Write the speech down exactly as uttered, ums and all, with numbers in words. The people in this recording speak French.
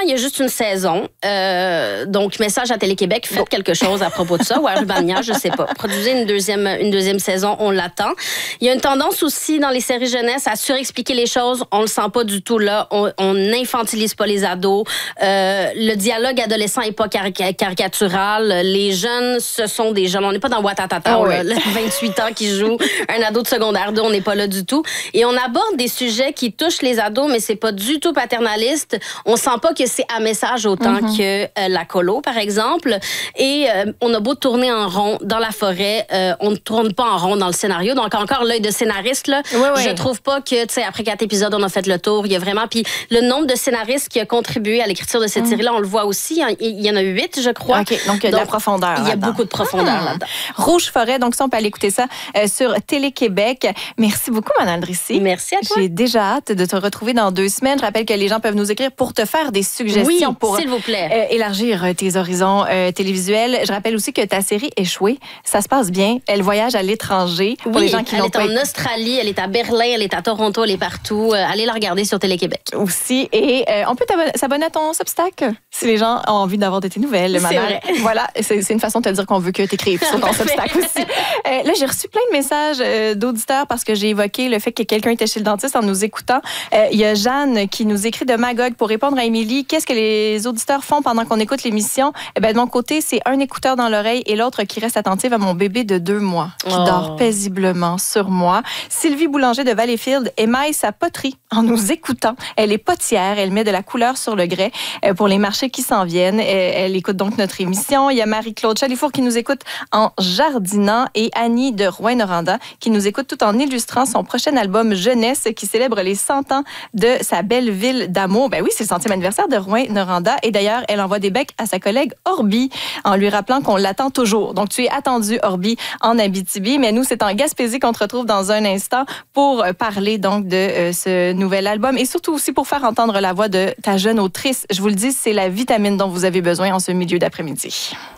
il y a juste une saison. Euh, donc, message à Télé-Québec, faites quelque chose à propos de ça. Ou à Rubania, je sais pas. Produisez une deuxième, une deuxième saison, on l'attend. Il y a une tendance aussi dans les séries jeunesse à surexpliquer les choses. On le sent pas du tout là. On, on n'infantilise pas les ados. Euh, le dialogue adolescent est pas car- caricatural. Les jeunes, ce sont des jeunes. On n'est pas dans Watatata, oh, là, oui. le vingt-huit ans qui joue un ado de secondaire deux. On n'est pas là du tout. Et on aborde des sujets qui touchent les ados, mais c'est pas du tout paternaliste. On sent pas que c'est à message autant mm-hmm. que euh, la colo, par exemple. Et euh, on a beau tourner en rond dans la forêt, euh, on ne tourne pas en rond dans le scénario. Donc, encore l'œil de scénariste, là, oui, oui. je trouve pas que, tu sais, après quatre épisodes, on a fait le tour. Il y a vraiment... Puis le nombre de scénaristes qui a contribué à l'écriture de cette mm. série-là, on le voit aussi. Il y en a huit, je crois. OK, donc il y a de la profondeur. Il y a beaucoup de profondeur ah. là-dedans. Rouge Forêt, donc ça, on peut aller écouter ça euh, sur Télé-Québec. Merci beaucoup, Manal Drissi. Merci à toi. J'ai déjà hâte de te retrouver dans deux semaines. Je rappelle que les gens peuvent nous écrire pour te faire des suggestions oui, pour s'il vous plaît. Euh, élargir tes horizons euh, télévisuels. Je rappelle aussi que ta série Échouée, ça se passe bien. Elle voyage à l'étranger. Pour oui, les gens qui elle l'ont est pas en écouté. Australie, elle est à Berlin, elle est à Toronto, elle est partout. Euh, allez la regarder sur Télé-Québec. Aussi. Et euh, on peut s'abonner à ton Substack si les gens ont envie d'avoir de tes nouvelles. C'est vrai. Voilà, c'est, c'est une façon de te dire qu'on veut que tu écrives sur ton Substack aussi. Euh, là, j'ai reçu plein de messages euh, d'auditeurs parce que j'ai évoqué le fait que quelqu'un était chez le dentiste en nous écoutant. Euh, Il y a Jeanne qui nous écrit de Magog pour répondre à Émilie. Qu'est-ce que les auditeurs font pendant qu'on écoute l'émission? Eh bien, de mon côté, c'est un écouteur dans l'oreille et l'autre qui reste attentive à mon bébé de deux mois qui oh. dort paisiblement sur moi. Sylvie Boulanger de Valleyfield émaille sa poterie en nous écoutant. Elle est potière, elle met de la couleur sur le grès euh, pour les marchés qui s'en viennent. Elle, elle écoute donc notre émission. Il y a Marie-Claude Chalifour qui nous écoute en jardinant et Annie de Rouyn-Noranda qui nous écoute tout en illustrant son prochain album Jeunesse qui célèbre les cent ans de sa belle ville d'amour. Ben oui, c'est le centième anniversaire de Rouyn-Noranda et d'ailleurs, elle envoie des becs à sa collègue Orbi en lui rappelant qu'on l'attend toujours. Donc, tu es attendu, Orbi, en Abitibi, mais nous, c'est en Gaspésie qu'on te retrouve dans un instant pour parler donc de euh, ce nouvel album et surtout aussi pour faire entendre la voix de ta jeune autrice. Je vous le dis, c'est la vitamine dont vous avez besoin en ce milieu d'après-midi.